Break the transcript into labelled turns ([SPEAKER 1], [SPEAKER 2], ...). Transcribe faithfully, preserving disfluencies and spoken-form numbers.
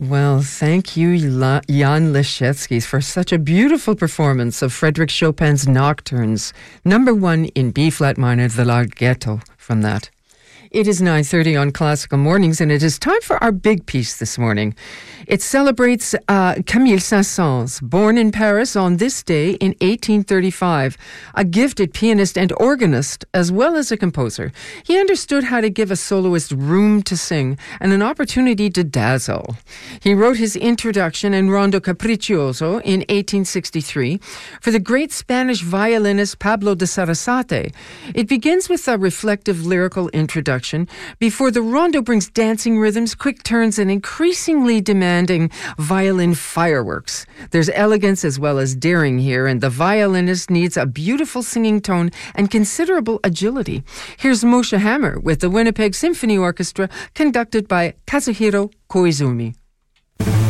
[SPEAKER 1] Well, thank you, Jan Leszecki, for such a beautiful performance of Frédéric Chopin's Nocturnes, number one in B-flat minor, the Larghetto from that. It is nine thirty on Classical Mornings, and it is time for our big piece this morning. It celebrates uh, Camille Saint-Saëns, born in Paris on this day in eighteen thirty-five, a gifted pianist and organist, as well as a composer. He understood how to give a soloist room to sing and an opportunity to dazzle. He wrote his introduction in Rondo Capriccioso in eighteen sixty-three for the great Spanish violinist Pablo de Sarasate. It begins with a reflective lyrical introduction before the rondo brings dancing rhythms, quick turns, and increasingly demanding violin fireworks. There's elegance as well as daring here, and the violinist needs a beautiful singing tone and considerable agility. Here's Moshe Hammer with the Winnipeg Symphony Orchestra, conducted by Kazuhiro Koizumi.